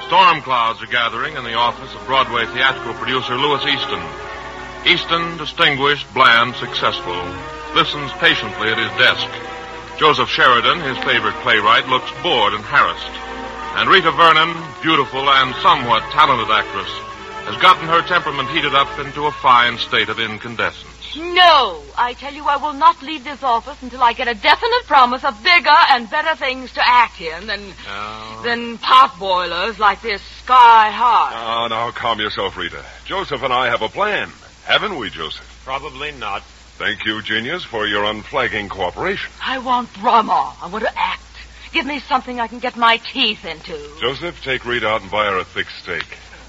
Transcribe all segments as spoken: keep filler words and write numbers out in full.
Storm clouds are gathering in the office of Broadway theatrical producer Louis Easton. Easton, distinguished, bland, successful, listens patiently at his desk. Joseph Sheridan, his favorite playwright, looks bored and harassed. And Rita Vernon, beautiful and somewhat talented actress, has gotten her temperament heated up into a fine state of incandescence. No, I tell you I will not leave this office until I get a definite promise of bigger and better things to act in than, oh. than pot boilers like this Sky High. Oh, now calm yourself, Rita. Joseph and I have a plan. Haven't we, Joseph? Probably not. Thank you, genius, for your unflagging cooperation. I want drama. I want to act. Give me something I can get my teeth into. Joseph, take Rita out and buy her a thick steak.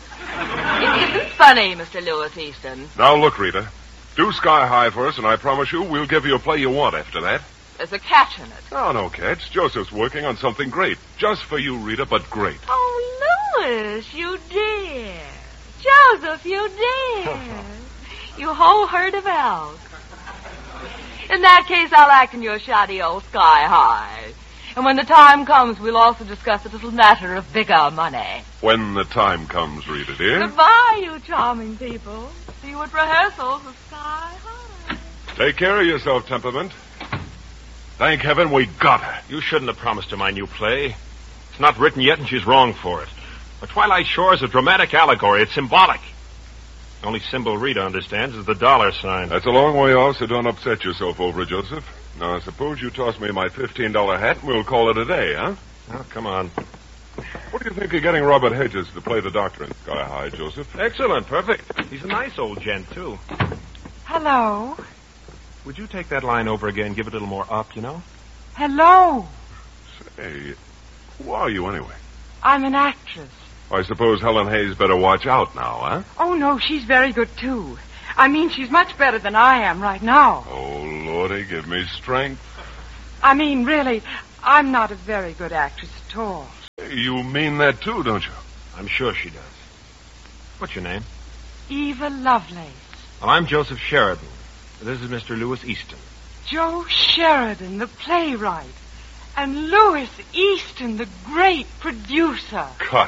It isn't funny, Mister Louis Easton. Now, look, Rita. Do Sky High first, and I promise you we'll give you a play you want after that. There's a catch in it. Oh, no catch. Joseph's working on something great. Just for you, Rita, but great. Oh, Louis, you dare. Joseph, you dare. You whole herd of elk. In that case, I'll act in your shoddy old Sky High. And when the time comes, we'll also discuss a little matter of bigger money. When the time comes, Rita, dear. Goodbye, you charming people. See you at rehearsals of Sky High. Take care of yourself, Temperament. Thank heaven we got her. You shouldn't have promised her my new play. It's not written yet, and she's wrong for it. But Twilight Shore is a dramatic allegory. It's symbolic. The only symbol Rita understands is the dollar sign. That's a long way off, so don't upset yourself over it, Joseph. Now, suppose you toss me my fifteen dollar hat, and we'll call it a day, huh? Oh, come on. What do you think of getting Robert Hedges to play the doctor in Sky High, Joseph? Excellent. Perfect. He's a nice old gent, too. Hello. Would you take that line over again? Give it a little more up, you know? Hello. Say, who are you anyway? I'm an actress. I suppose Helen Hayes better watch out now, huh? Oh, no, she's very good, too. I mean, she's much better than I am right now. Oh, Lordy, give me strength. I mean, really, I'm not a very good actress at all. You mean that, too, don't you? I'm sure she does. What's your name? Eva Lovelace. Well, I'm Joseph Sheridan. This is Mister Louis Easton. Joe Sheridan, the playwright. And Louis Easton, the great producer. Cut.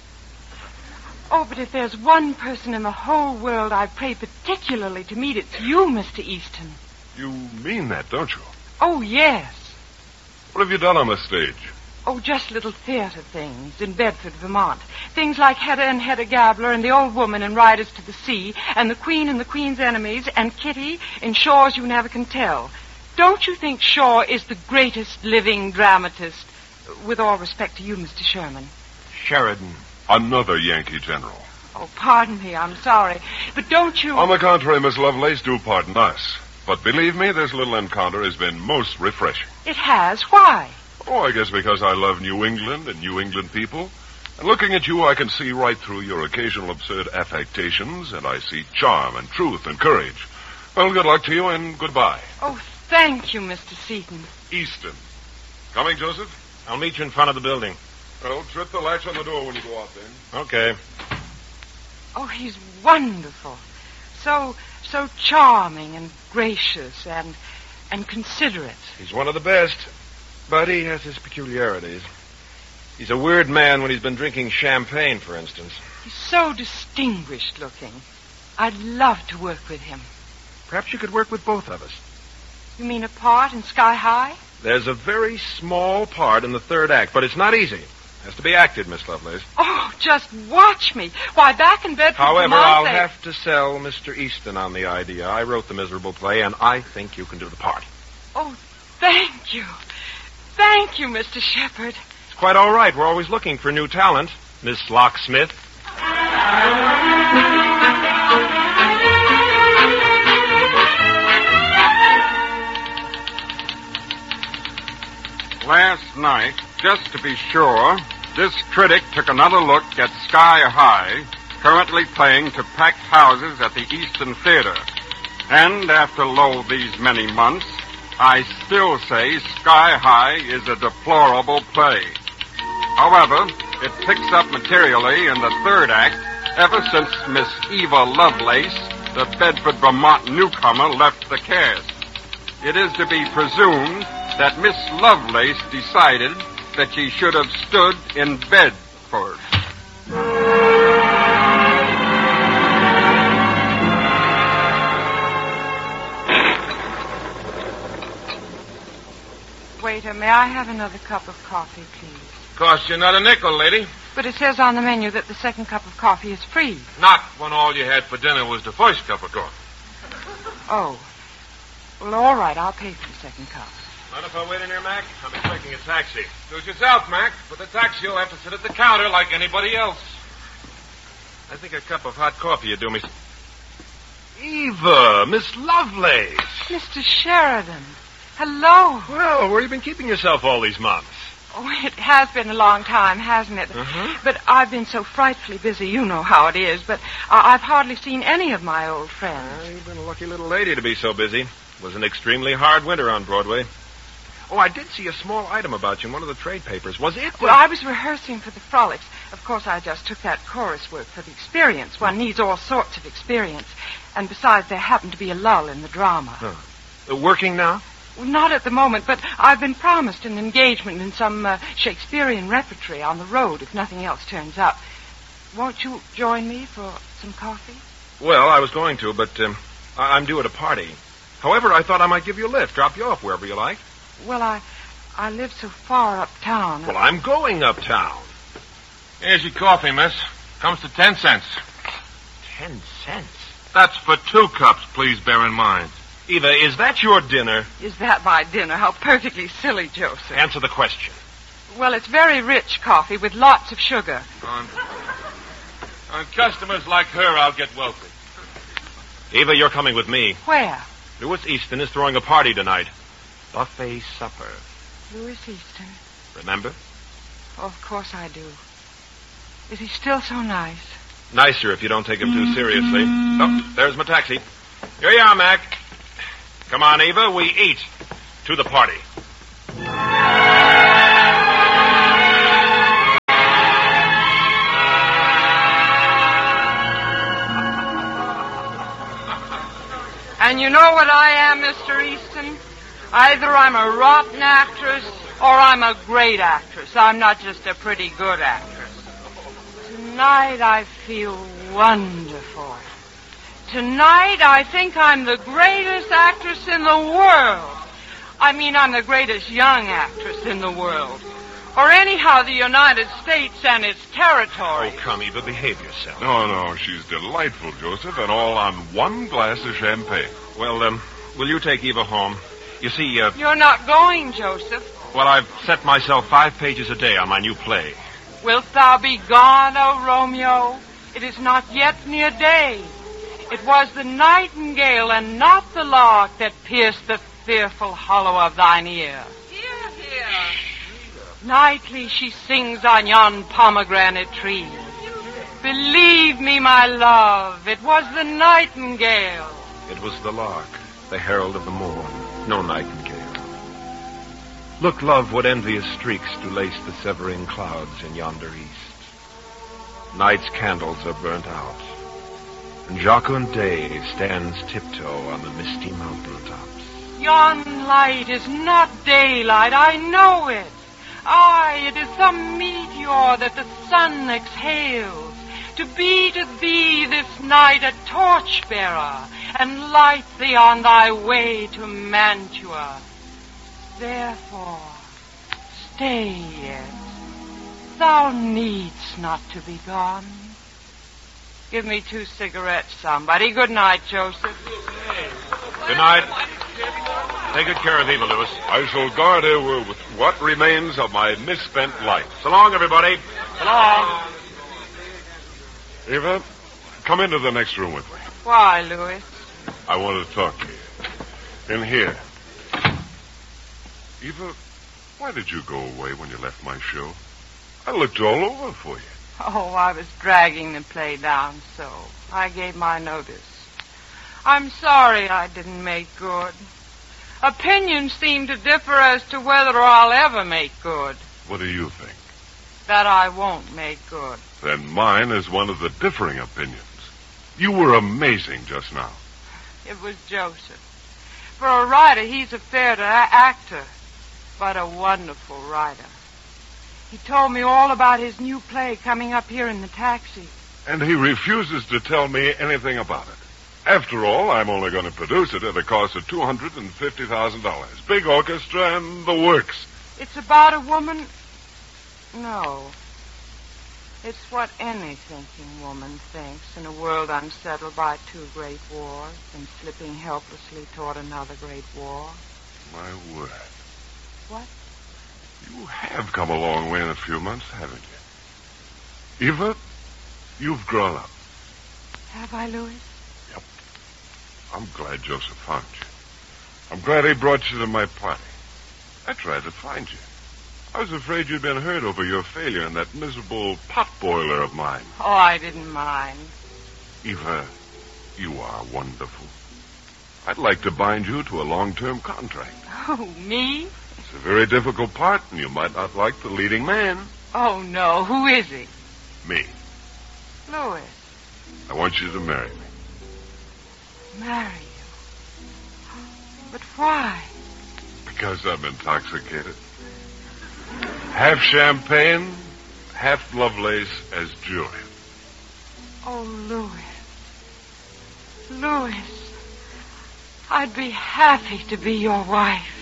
Oh, but if there's one person in the whole world I pray particularly to meet, it's you, Mister Easton. You mean that, don't you? Oh, yes. What have you done on the stage? Oh, just little theater things in Bedford, Vermont. Things like Hedda and Hedda Gabler and The Old Woman in Riders to the Sea and The Queen and the Queen's Enemies and Kitty in Shaw's You Never Can Tell. Don't you think Shaw is the greatest living dramatist? With all respect to you, Mister Sherman. Sheridan. Another Yankee general. Oh, pardon me, I'm sorry. But don't you... On the contrary, Miss Lovelace, do pardon us. But believe me, this little encounter has been most refreshing. It has? Why? Oh, I guess because I love New England and New England people. And looking at you, I can see right through your occasional absurd affectations, and I see charm and truth and courage. Well, good luck to you, and goodbye. Oh, thank you, Mister Seaton. Easton. Coming, Joseph? I'll meet you in front of the building. Well, trip the latch on the door when you go out, then. Okay. Oh, he's wonderful. So, so charming and gracious and, and considerate. He's one of the best, but he has his peculiarities. He's a weird man when he's been drinking champagne, for instance. He's so distinguished looking. I'd love to work with him. Perhaps you could work with both of us. You mean a part in Sky High? There's a very small part in the third act, but it's not easy. It has to be acted, Miss Lovelace. Oh, just watch me. Why, back in Bedford, However, Vermont, I'll they... have to sell Mister Easton on the idea. I wrote the miserable play, and I think you can do the part. Oh, thank you. Thank you, Mister Shepard. It's quite all right. We're always looking for new talent, Miss Locksmith. Last night, just to be sure, this critic took another look at Sky High, currently playing to packed houses at the Easton Theater. And after lo these many months, I still say Sky High is a deplorable play. However, it picks up materially in the third act ever since Miss Eva Lovelace, the Bedford, Vermont newcomer, left the cast. It is to be presumed that Miss Lovelace decided that she should have stood in Bedford. Waiter, may I have another cup of coffee, please? Costs you not a nickel, lady. But it says on the menu that the second cup of coffee is free. Not when all you had for dinner was the first cup of coffee. Oh. Well, all right. I'll pay for the second cup. Mind if I wait in here, Mac? I'm expecting a taxi. Do it yourself, Mac. For the taxi, you'll have to sit at the counter like anybody else. I think a cup of hot coffee would do me. Eva, Miss Lovelace. Mister Sheridan. Hello. Well, where have you been keeping yourself all these months? Oh, it has been a long time, hasn't it? Uh-huh. But I've been so frightfully busy. You know how it is. But uh, I've hardly seen any of my old friends. Well, you've been a lucky little lady to be so busy. It was an extremely hard winter on Broadway. Oh, I did see a small item about you in one of the trade papers. Was it? Well, I was rehearsing for the Frolics. Of course, I just took that chorus work for the experience. One needs all sorts of experience. And besides, there happened to be a lull in the drama. Huh. Uh, working now? Well, not at the moment, but I've been promised an engagement in some uh, Shakespearean repertory on the road if nothing else turns up. Won't you join me for some coffee? Well, I was going to, but um, I- I'm due at a party. However, I thought I might give you a lift, drop you off wherever you like. Well, I I live so far uptown. Well, I'm going uptown. Here's your coffee, miss. Comes to ten cents. Ten cents? That's for two cups, please bear in mind. Eva, is that your dinner? Is that my dinner? How perfectly silly, Joseph. Answer the question. Well, it's very rich coffee with lots of sugar. On, on customers like her, I'll get wealthy. Eva, you're coming with me. Where? Louis Easton is throwing a party tonight. Buffet supper. Louis Easton. Remember? Oh, of course I do. Is he still so nice? Nicer if you don't take him too seriously. Oh, there's my taxi. Here you are, Mac. Come on, Eva, we eat. To the party. And you know what I am, Mister Easton? Either I'm a rotten actress or I'm a great actress. I'm not just a pretty good actress. Tonight I feel wonderful. Tonight I think I'm the greatest actress in the world. I mean, I'm the greatest young actress in the world. Or anyhow, the United States and its territories. Oh, come, Eva, behave yourself. No, no, she's delightful, Joseph, and all on one glass of champagne. Well, um, will you take Eva home? You see, uh... You're not going, Joseph. Well, I've set myself five pages a day on my new play. Wilt thou be gone, O Romeo? It is not yet near day. It was the nightingale and not the lark that pierced the fearful hollow of thine ear. Here, here. Nightly she sings on yon pomegranate tree. Believe me, my love, it was the nightingale. It was the lark, the herald of the morn, no nightingale. Look, love, what envious streaks do lace the severing clouds in yonder east. Night's candles are burnt out, and jocund day stands tiptoe on the misty mountain tops. Yon light is not daylight, I know it. Aye, it is some meteor that the sun exhales, to be to thee this night a torchbearer, and light thee on thy way to Mantua. Therefore, stay yet. Thou needst not to be gone. Give me two cigarettes, somebody. Good night, Joseph. Good night. Take good care of Eva, Louis. I shall guard her with what remains of my misspent life. So long, everybody. So long. Eva, come into the next room with me. Why, Louis? I want to talk to you. In here. Eva, why did you go away when you left my show? I looked all over for you. Oh, I was dragging the play down so. I gave my notice. I'm sorry I didn't make good. Opinions seem to differ as to whether I'll ever make good. What do you think? That I won't make good. Then mine is one of the differing opinions. You were amazing just now. It was Joseph. For a writer, he's a fair actor, but a wonderful writer. He told me all about his new play coming up here in the taxi. And he refuses to tell me anything about it. After all, I'm only going to produce it at a cost of two hundred fifty thousand dollars. Big orchestra and the works. It's about a woman... No. It's what any thinking woman thinks in a world unsettled by two great wars and slipping helplessly toward another great war. My word. What? You have come a long way in a few months, haven't you? Eva, you've grown up. Have I, Louis? Yep. I'm glad Joseph found you. I'm glad he brought you to my party. I tried to find you. I was afraid you'd been hurt over your failure in that miserable pot boiler of mine. Oh, I didn't mind. Eva, you are wonderful. I'd like to bind you to a long-term contract. Oh, me? It's a very difficult part, and you might not like the leading man. Oh, no. Who is he? Me. Louis. I want you to marry me. Marry you? But why? Because I'm intoxicated. Half champagne, half Lovelace as Juliet. Oh, Louis. Louis. I'd be happy to be your wife.